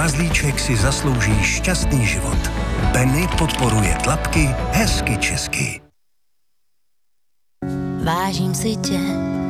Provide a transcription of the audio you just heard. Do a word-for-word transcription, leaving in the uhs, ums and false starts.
mazlíček si zaslouží šťastný život. Penny podporuje tlapky hezky česky. Vážím si tě,